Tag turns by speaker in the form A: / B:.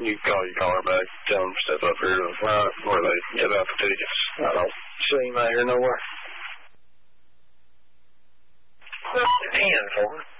A: You call your car back, tell them to step up here to the front where they give out the tickets. I don't see him out here nowhere.
B: What's the 10 for?